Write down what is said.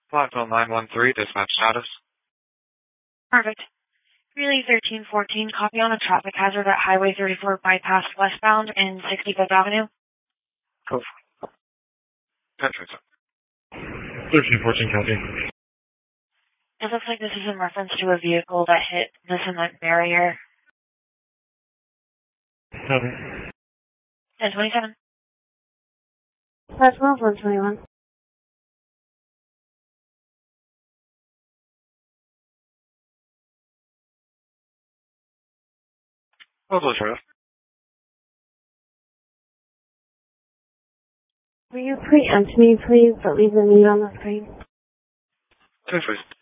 Blackwell 913, dispatch status. Perfect. Relay 1314, copy on a traffic hazard at Highway 34 bypass westbound in 65th Avenue. Go. 1314, copy. It looks like this is in reference to a vehicle that hit the cement barrier. Copy. 1027. Blackwell 121. Hold on, Will you preempt me, please, but leave the mute on the screen? Perfect.